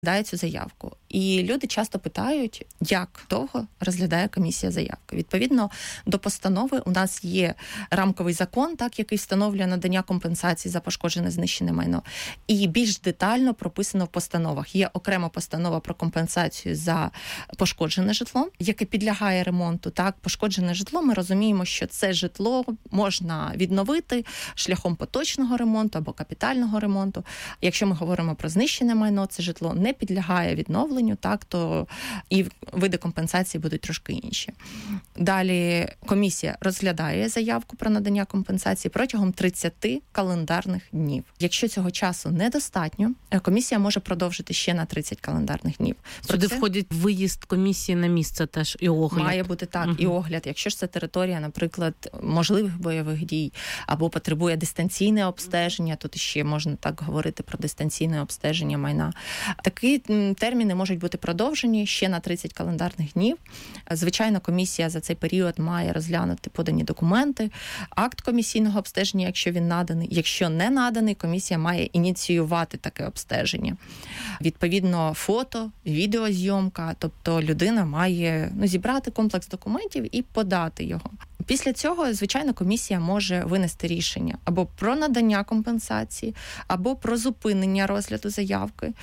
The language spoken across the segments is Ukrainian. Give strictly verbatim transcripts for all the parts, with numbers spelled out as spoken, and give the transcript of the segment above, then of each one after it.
дає цю заявку. І люди часто питають, як довго розглядає комісія заявки. Відповідно до постанови у нас є рамковий закон, так, який встановлює надання компенсації за пошкоджене знищене майно. І більш детально прописано в постановах. Є окрема постанова про компенсацію за пошкоджене житло, яке підлягає ремонту. Так, пошкоджене житло, ми розуміємо, що це житло можна відновити шляхом поточного ремонту або капітального ремонту. Якщо ми говоримо про знищене майно, це житло не підлягає відновленню, так, то і види компенсації будуть трошки інші. Далі комісія розглядає заявку про надання компенсації протягом тридцять календарних днів. Якщо цього часу недостатньо, комісія може продовжити ще на тридцять календарних днів. Сюди це входить виїзд комісії на місце теж і огляд. Має бути так, угу. і огляд. Якщо ж це територія, наприклад, можливих бойових дій, або потребує дистанційне обстеження, тут ще можна так говорити про дистанційне обстеження майна. Такі терміни можуть бути продовжені ще на тридцять календарних днів. Звичайно, комісія за цей період має розглянути подані документи, акт комісійного обстеження, якщо він наданий. Якщо не наданий, комісія має ініціювати таке обстеження. Відповідно, фото, відеозйомка, тобто людина має ну, зібрати комплекс документів і подати його. Після цього, звичайно, комісія може винести рішення або про надання компенсації, або про зупинення розгляду заявки.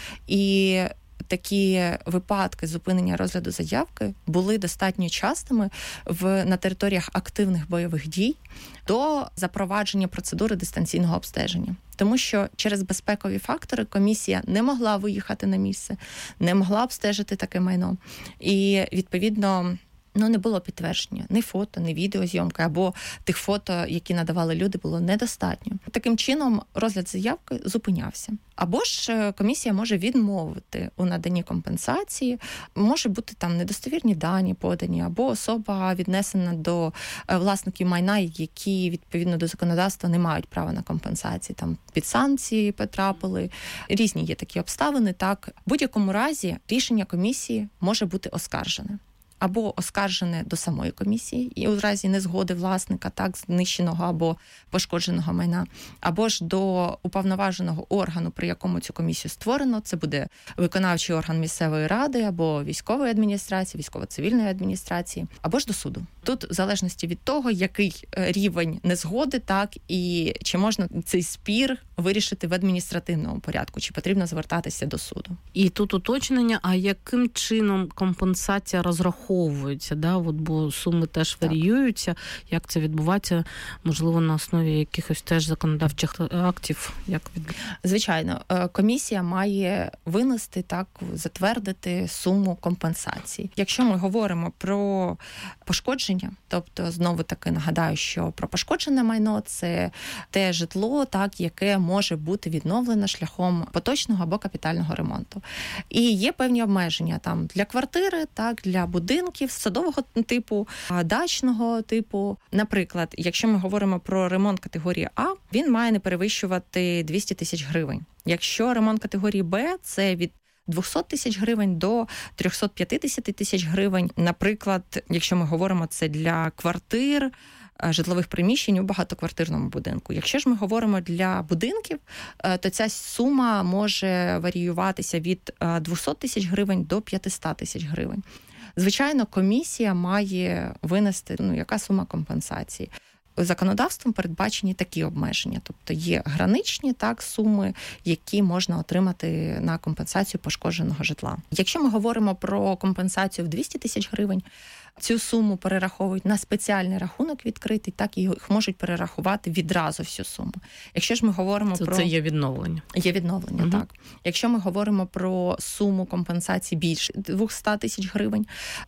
І такі випадки зупинення розгляду заявки були достатньо частими в, на територіях активних бойових дій до запровадження процедури дистанційного обстеження. Тому що через безпекові фактори комісія не могла виїхати на місце, не могла обстежити таке майно. І, відповідно, ну, не було підтвердження ні фото, ні відеозйомки, або тих фото, які надавали люди, було недостатньо. Таким чином, розгляд заявки зупинявся. Або ж комісія може відмовити у наданні компенсації, може бути там недостовірні дані подані, або особа віднесена до власників майна, які відповідно до законодавства не мають права на компенсації, там під санкції потрапили. Різні є такі обставини. Так, в будь-якому разі рішення комісії може бути оскаржене. Або оскаржене до самої комісії, і у разі незгоди власника, так, знищеного або пошкодженого майна, або ж до уповноваженого органу, при якому цю комісію створено, це буде виконавчий орган місцевої ради, або військової адміністрації, військово-цивільної адміністрації, або ж до суду. Тут в залежності від того, який рівень незгоди, так, і чи можна цей спір вирішити в адміністративному порядку, чи потрібно звертатися до суду. І тут уточнення, а яким чином компенсація розраховується, да? От, бо суми теж так варіюються, як це відбувається, можливо, на основі якихось теж законодавчих актів? Як від... Звичайно, комісія має винести, так, затвердити суму компенсації. Якщо ми говоримо про пошкодження, тобто, знову-таки нагадаю, що про пошкоджене майно – це те житло, так, яке може бути відновлено шляхом поточного або капітального ремонту. І є певні обмеження там для квартири, так, для будинків садового типу, дачного типу. Наприклад, якщо ми говоримо про ремонт категорії А, він має не перевищувати двісті тисяч гривень. Якщо ремонт категорії Б – це від двісті тисяч гривень до триста п'ятдесят тисяч гривень. Наприклад, якщо ми говоримо це для квартир, житлових приміщень у багатоквартирному будинку. Якщо ж ми говоримо для будинків, то ця сума може варіюватися від двісті тисяч гривень до п'ятсот тисяч гривень. Звичайно, комісія має винести, ну, яка сума компенсації. Законодавством передбачені такі обмеження, тобто є граничні, так, суми, які можна отримати на компенсацію пошкодженого житла. Якщо ми говоримо про компенсацію в двісті тисяч гривень, цю суму перераховують на спеціальний рахунок відкритий, так, і їх можуть перерахувати відразу всю суму. Якщо ж ми говоримо це, про... Це є відновлення. Є відновлення, угу. Так. Якщо ми говоримо про суму компенсації більше двісті тисяч гривень,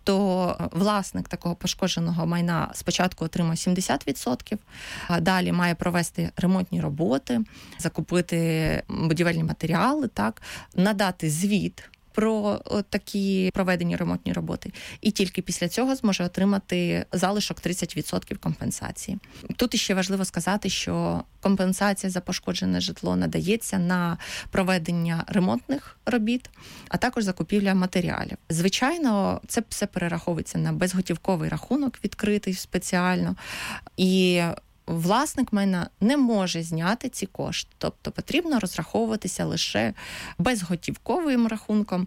то власник такого пошкодженого майна спочатку отримує сімдесят відсотків, а далі має провести ремонтні роботи, закупити будівельні матеріали, так, надати звіт про такі проведені ремонтні роботи. І тільки після цього зможе отримати залишок тридцять відсотків компенсації. Тут іще важливо сказати, що компенсація за пошкоджене житло надається на проведення ремонтних робіт, а також закупівля матеріалів. Звичайно, це все перераховується на безготівковий рахунок, відкритий спеціально, і власник майна не може зняти ці кошти. Тобто потрібно розраховуватися лише безготівковим рахунком,